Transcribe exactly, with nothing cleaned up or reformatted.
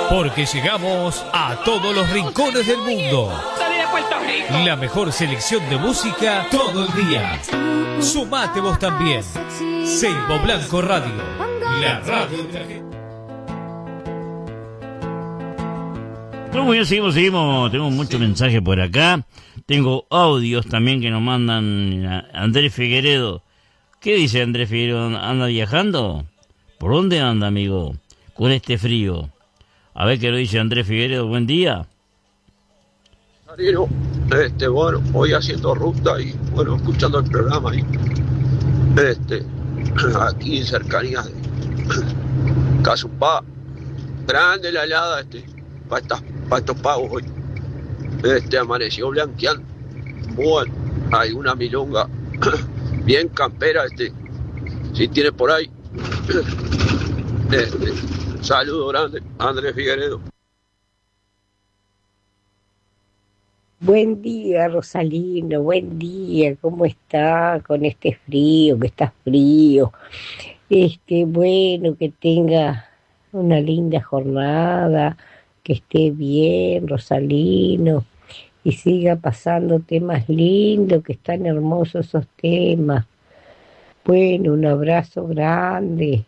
Porque llegamos a todos los rincones del mundo. La mejor selección de música todo el día. Sumate vos también. Seibo Blanco Radio, la radio de la gente. Bueno, muy bien, seguimos, seguimos. Tengo muchos mensajes por acá. Tengo audios también que nos mandan Andrés Figueredo. ¿Qué dice Andrés Figueredo? ¿Anda viajando? ¿Por dónde anda, amigo? Con este frío. A ver qué lo dice Andrés Figueredo. Buen día. Este, bueno, voy haciendo ruta y, bueno, escuchando el programa y, este, aquí en cercanías de Casupá. Grande la helada, este, para estas, para estos pagos hoy. Este, amaneció blanqueando. Bueno, hay una milonga bien campera, este, si tiene por ahí. Este, saludo grande, Andrés Figueredo. Buen día, Rosalino, buen día, ¿cómo está con este frío, que está frío? Este, bueno, que tenga una linda jornada, que esté bien, Rosalino, y siga pasando temas lindos, que están hermosos esos temas. Bueno, un abrazo grande